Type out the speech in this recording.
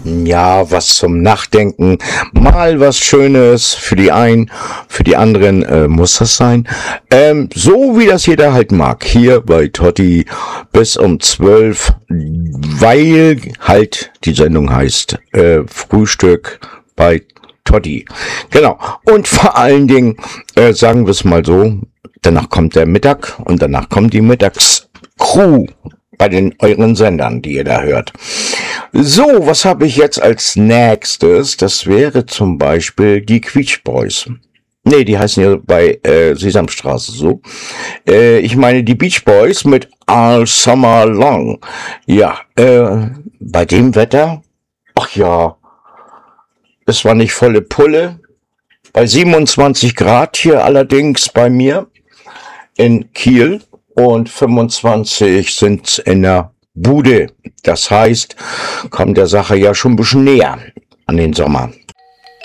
Ja, was zum Nachdenken, mal was Schönes für die einen, für die anderen muss das sein. So wie das jeder halt mag. Hier bei Totti bis um 12, weil halt die Sendung heißt Frühstück bei Totti. Genau. Und vor allen Dingen, sagen wir es mal so, danach kommt der Mittag und danach kommt die Mittagscrew bei den euren Sendern, die ihr da hört. So, was habe ich jetzt als nächstes? Das wäre zum Beispiel die Quietsch Boys. Nee, die heißen ja bei Sesamstraße so. Ich meine die Beach Boys mit All Summer Long. Ja, bei dem Wetter, ach ja, es war nicht volle Pulle. Bei 27 Grad hier allerdings bei mir in Kiel und 25 sind in der Bude. Das heißt, kommt der Sache ja schon ein bisschen näher an den Sommer.